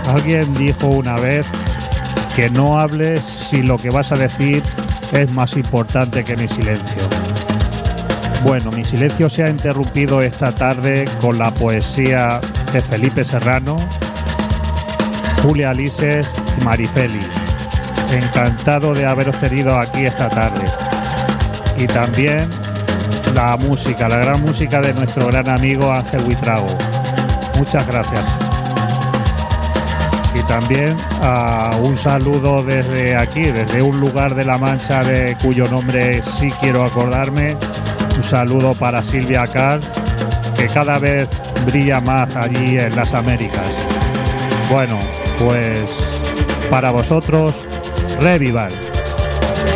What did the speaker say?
Alguien dijo una vez que no hables si lo que vas a decir es más importante que mi silencio. Bueno, mi silencio se ha interrumpido esta tarde con la poesía de Felipe Serrano, Julia Lises y Marifeli. Encantado de haberos tenido aquí esta tarde. Y también la música, la gran música de nuestro gran amigo Ángel Buitrago. Muchas gracias. Y también un saludo desde aquí, desde un lugar de La Mancha cuyo nombre sí quiero acordarme. Un saludo para Silvia Carr, que cada vez brilla más allí en las Américas. Bueno, pues para vosotros, Revival.